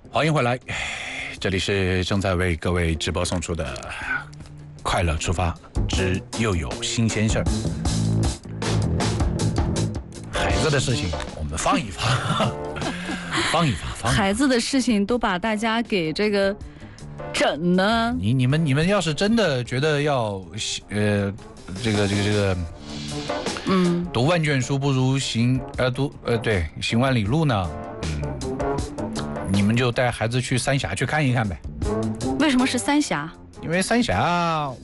欢迎回来，这里是正在为各位直播送出的快乐出发之又有新鲜事儿。孩子的事情我们放一放，放一放。 孩子的事情都把大家给这个整呢。 你们要是真的觉得要读万卷书不如行万里路呢，你们就带孩子去三峡去看一看呗。 为什么是三峡？ 因为三峡